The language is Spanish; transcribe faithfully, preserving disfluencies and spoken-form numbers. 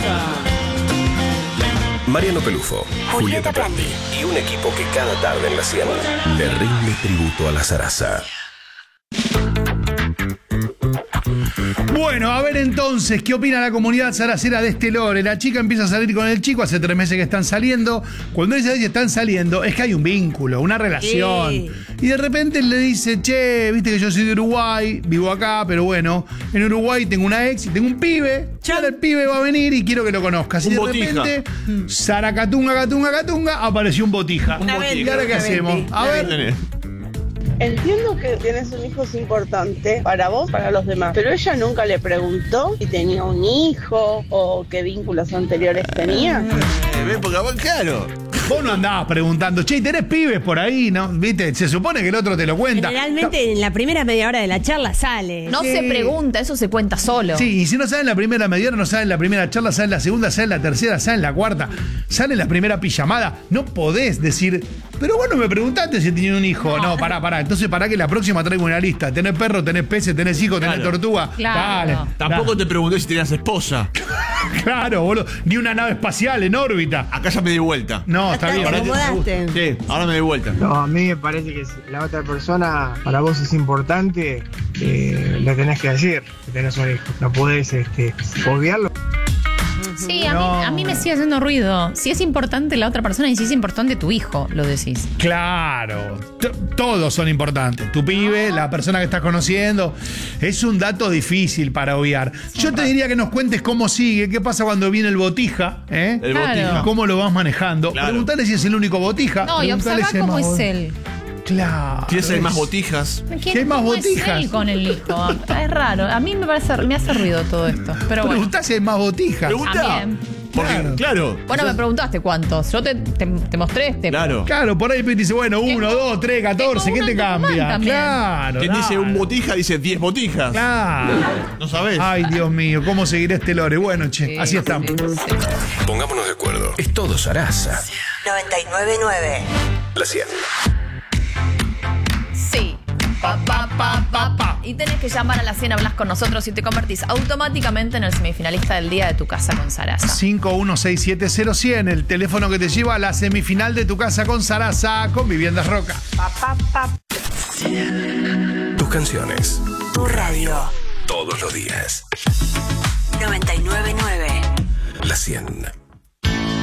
Sarasa. Mariano Pelufo, Julieta Prandi y un equipo que cada tarde en la cien le rinde tributo a la Sarasa. Bueno, a ver entonces, ¿qué opina la comunidad saracera de este lore? La chica empieza a salir con el chico, hace tres meses que están saliendo. Cuando dice que están saliendo, es que hay un vínculo, una relación. Sí. Y de repente él le dice, che, viste que yo soy de Uruguay, vivo acá, pero bueno, en Uruguay tengo una ex y tengo un pibe. Ahora el pibe va a venir y quiero que lo conozcas. Y de botija. repente, Saracatunga, Catunga, Catunga, apareció un botija. Un botija. ¿Y ahora qué hacemos? A ver. Entiendo que tienes un hijo es importante para vos, para los demás, pero ella nunca le preguntó si tenía un hijo o qué vínculos anteriores tenía. Eh, ¿Ves? Porque va claro. Vos no andabas preguntando, che, ¿tenés pibes por ahí? ¿No? ¿Viste? Se supone que el otro te lo cuenta. Generalmente en la primera media hora de la charla sale. No Sí. se pregunta, eso se cuenta solo. Sí, y si no sale en la primera media hora, no sale en la primera charla, sale en la segunda, sale en la tercera, sale en la cuarta, sale en la primera pijamada. No podés decir, pero vos no me preguntaste si tenía un hijo. No, pará, pará. Entonces pará que la próxima traigo una lista. Tenés perro, tenés peces, tenés hijos, tenés Claro. tortuga. Claro. Dale. Tampoco dale. te pregunté si tenías esposa. Claro, boludo. Ni una nave espacial en órbita. Acá ya me di vuelta. No, está bien. Te Ahora te- acomodaste. Sí, ahora me di vuelta. No, a mí me parece que si la otra persona para vos es importante, eh, le tenés que decir que tenés un hijo. No podés este, obviarlo. Sí, a, No. mí, a mí me sigue haciendo ruido. Si es importante la otra persona y si es importante tu hijo, lo decís. Claro, T- todos son importantes. Tu pibe, la persona que estás conociendo. Es un dato difícil para obviar. Yo te diría que nos cuentes cómo sigue, qué pasa cuando viene el botija, ¿eh? El Claro. botija. ¿Cómo lo vas manejando? Claro. Preguntale si es el único botija. No, y Preguntale observa si hay cómo más es bot- él. Claro. ¿Tienes ahí es- más botijas? ¿Quién, hay más cómo botijas? Es él con el hijo? Es raro. A mí me parece, me hace ruido todo esto. Pero bueno. Preguntá si hay más botijas. Pregunta. También. Porque, Claro. claro. Bueno, me preguntaste cuántos. Yo te, te, te mostré este. Claro. Claro, por ahí te dice, bueno, uno, Tengo- dos, tres, catorce, tengo ¿qué te uno en Tucumán cambia? también. Claro. Quien dice dale. un botija dice diez botijas. Claro. No sabés. Ay, Dios mío, ¿cómo seguirá este lore? Bueno, che, Sí, así estamos. sí, sí. Pongámonos de acuerdo. Es todo Sarasa. noventa y nueve punto nueve. La cien. Sí. Pa, pa, pa, pa, pa. Y tenés que llamar a la cien, hablas con nosotros y te convertís automáticamente en el semifinalista del día de Tu Casa con Sarasa. cinco uno seis siete cero cien, el teléfono que te lleva a la semifinal de Tu Casa con Sarasa, con Viviendas Roca. Tus canciones. Tu radio. Todos los días. noventa y nueve punto nueve. La cien.